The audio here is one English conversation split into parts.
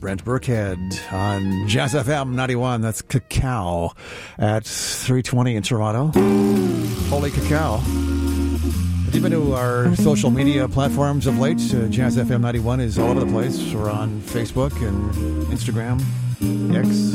Brent Burkhead on Jazz FM 91. That's Cacao at 3:20 in Toronto. Holy cacao. Have you been to our social media platforms of late? Jazz FM 91 is all over the place. We're on Facebook and Instagram, X.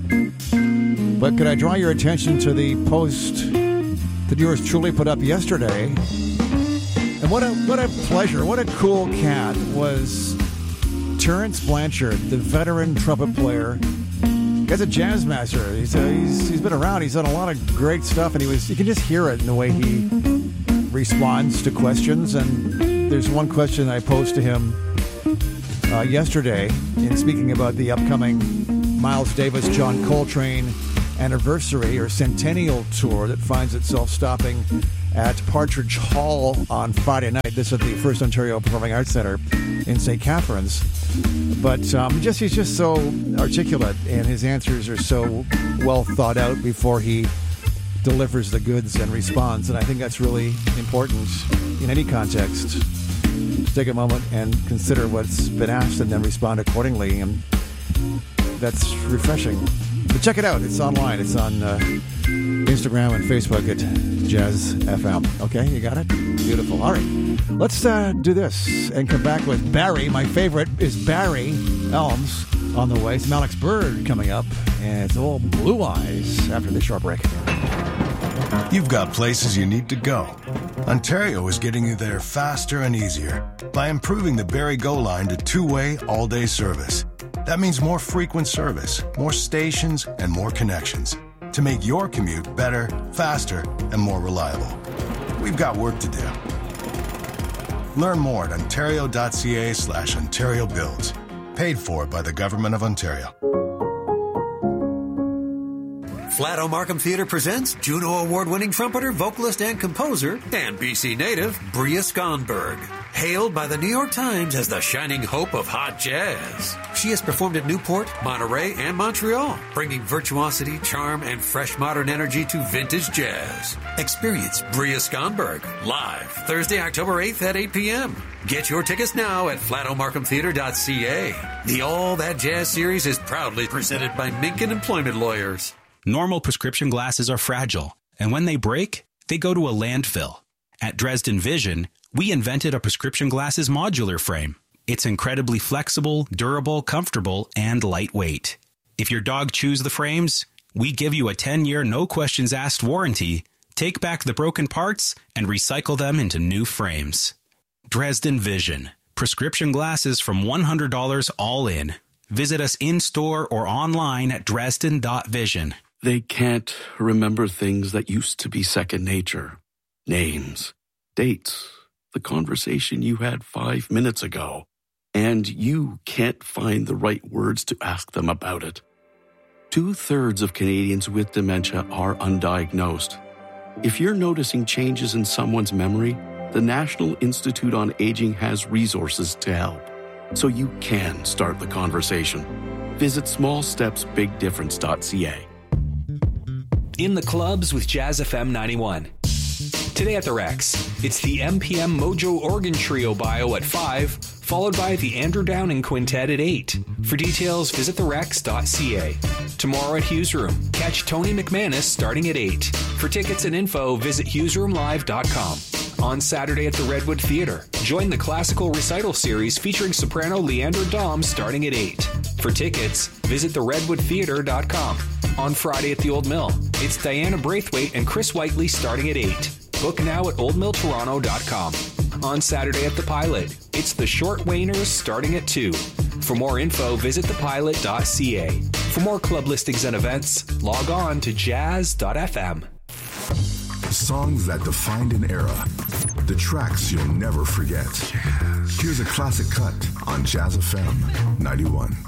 But could I draw your attention to the post that yours truly put up yesterday? And what a pleasure, what a cool cat was Terrence Blanchard, the veteran trumpet player. He's a jazz master. He's been around. He's done a lot of great stuff, and you can just hear it in the way he responds to questions. And there's one question I posed to him yesterday in speaking about the upcoming Miles Davis, John Coltrane anniversary or centennial tour that finds itself stopping at Partridge Hall on Friday night. This is the First Ontario Performing Arts Centre in St. Catharines. But he's just so articulate, and his answers are so well thought out before he delivers the goods and responds. And I think that's really important in any context. Take a moment and consider what's been asked and then respond accordingly. And that's refreshing. But check it out. It's online. It's on Instagram and Facebook at Jazz FM. Okay, you got it? Beautiful. All right. Let's do this and come back with Barry. My favorite is Barry Elms on the way. Some Alex Bird coming up. And it's all Blue Eyes after this short break. You've got places you need to go. Ontario is getting you there faster and easier by improving the Barry Go line to two-way all-day service. That means more frequent service, more stations, and more connections to make your commute better, faster, and more reliable. We've got work to do. Learn more at ontario.ca/Ontario Builds. Paid for by the Government of Ontario. Flato Markham Theatre presents Juno Award-winning trumpeter, vocalist, and composer, and BC native, Bria Skonberg. Hailed by the New York Times as the shining hope of hot jazz. She has performed at Newport, Monterey, and Montreal, bringing virtuosity, charm, and fresh modern energy to vintage jazz. Experience Bria Skonberg live Thursday, October 8th at 8 p.m. Get your tickets now at flatomarkhamtheatre.ca. The All That Jazz series is proudly presented by Minkin Employment Lawyers. Normal prescription glasses are fragile, and when they break, they go to a landfill. At Dresden Vision, we invented a prescription glasses modular frame. It's incredibly flexible, durable, comfortable, and lightweight. If your dog chews the frames, we give you a 10-year no-questions-asked warranty, take back the broken parts, and recycle them into new frames. Dresden Vision. Prescription glasses from $100 all in. Visit us in-store or online at dresden.vision. They can't remember things that used to be second nature. Names, dates, the conversation you had 5 minutes ago. And you can't find the right words to ask them about it. 2/3 of Canadians with dementia are undiagnosed. If you're noticing changes in someone's memory, the National Institute on Aging has resources to help. So you can start the conversation. Visit smallstepsbigdifference.ca. In the clubs with Jazz FM 91. Today at the Rex, it's the MPM Mojo Organ Trio Bio at 5, followed by the Andrew Downing Quintet at 8. For details, visit therex.ca. Tomorrow at Hughes Room, catch Tony McManus starting at 8. For tickets and info, visit hughesroomlive.com. On Saturday at the Redwood Theatre, join the classical recital series featuring soprano Leandra Dom starting at 8. For tickets, visit theredwoodtheatre.com. On Friday at the Old Mill, it's Diana Braithwaite and Chris Whiteley starting at 8. Book now at oldmilltoronto.com. On Saturday at the Pilot, it's the Short Wainers starting at 2. For more info, visit thepilot.ca. For more club listings and events, log on to jazz.fm. Songs that defined an era. The tracks you'll never forget. Here's a classic cut on Jazz FM 91.